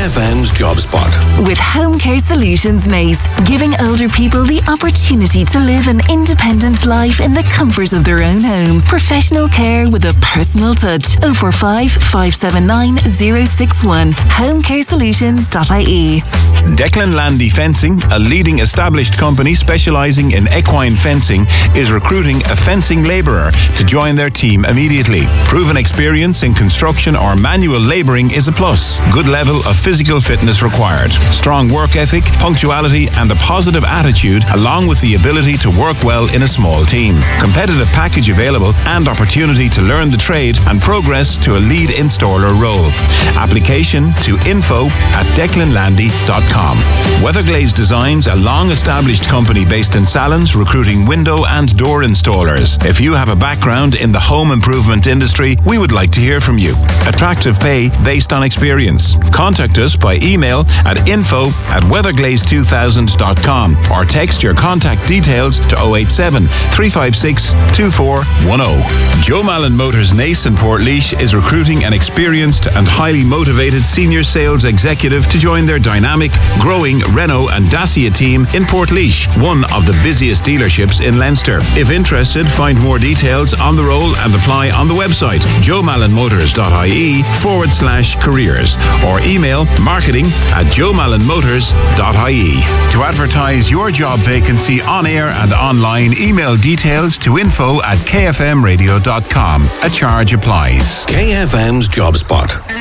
KFM's Job Spot. With Home Care Solutions Naas, giving older people the opportunity to live an independent life in the comfort of their own home. Professional care with a personal touch. 045 579 061. homecaresolutions.ie. Declan Landy Fencing, a leading established company specialising in equine fencing, is recruiting a fencing labourer to join their team immediately. Proven experience in construction or manual labouring is a plus. Good level of physical fitness required. Strong work ethic, punctuality and a positive attitude, along with the ability to work well in a small team. Competitive package available and opportunity to learn the trade and progress to a lead installer role. Application to info@declanlandy.com. Weatherglaze Designs, a long-established company based in Sallins, recruiting window and door installers. If you have a background in the home improvement industry, we would like to hear from you. Attractive pay based on experience. Contact us by email at info@weatherglaze2000.com or text your contact details to 087 356 2410. Joe Malin Motors Naas in Portlaoise is recruiting an experienced and highly motivated senior sales executive to join their dynamic, growing Renault and Dacia team in Portlaoise, one of the busiest dealerships in Leinster. If interested, find more details on the role and apply on the website joemallinmotors.ie/careers or email marketing@joemallinmotors.ie. To advertise your job vacancy on air and online, email details to info@kfmradio.com. A charge applies. KFM's Job Spot.